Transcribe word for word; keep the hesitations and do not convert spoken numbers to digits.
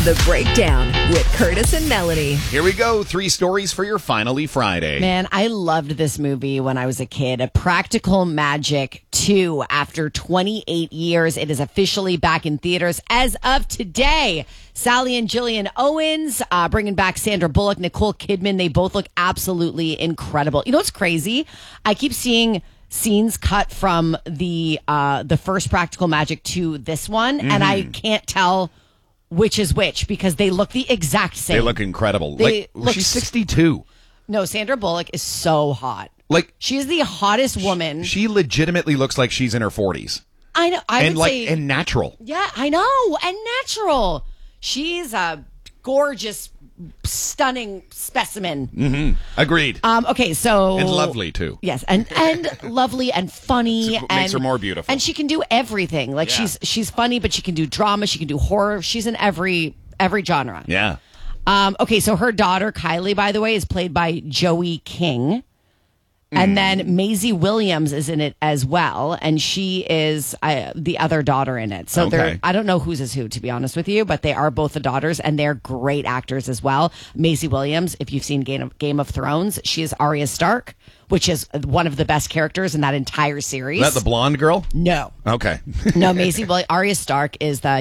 The Breakdown with Curtis and Melanie. Here we go. Three stories for your Finally Friday. Man, I loved this movie when I was a kid. A Practical Magic two. After twenty-eight years, it is officially back in theaters as of today. Sally and Gillian Owens, uh, bringing back Sandra Bullock, Nicole Kidman. They both look absolutely incredible. You know what's crazy? I keep seeing scenes cut from the uh, the first Practical Magic to this one, mm-hmm. and I can't tell which is which because they look the exact same. They look incredible. They like look she's sixty-two. No, Sandra Bullock is so hot. Like she's the hottest woman. She legitimately looks like she's in her forties. I know. I and would like say, and natural. Yeah, I know, and natural. She's a gorgeous, stunning specimen. Mm-hmm. Agreed. Um, okay, so and lovely too. Yes, and and lovely and funny. It and, makes her more beautiful. And she can do everything. Like yeah. she's she's funny, but she can do drama. She can do horror. She's in every every genre. Yeah. Um, okay, so her daughter Kylie, by the way, is played by Joey King. And then Maisie Williams is in it as well, and she is uh, the other daughter in it. So okay. they're, I don't know whose is who, to be honest with you, but they are both the daughters, and they're great actors as well. Maisie Williams, if you've seen Game of, Game of Thrones, she is Arya Stark, which is one of the best characters in that entire series. Is that the blonde girl? No. Okay. No, Maisie Williams, Arya Stark is the